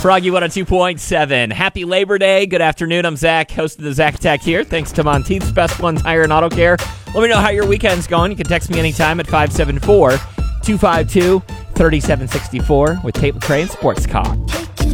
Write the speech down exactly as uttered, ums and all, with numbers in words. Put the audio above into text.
Froggy one oh two point seven. Happy Labor Day. Good afternoon. I'm Zach, host of the Zach Attack here. Thanks to Monteith's Best One Tire and Auto Care. Let me know how your weekend's going. You can text me anytime at five seven four, two five two, three seven six four with Tate McRae and Sports Talk.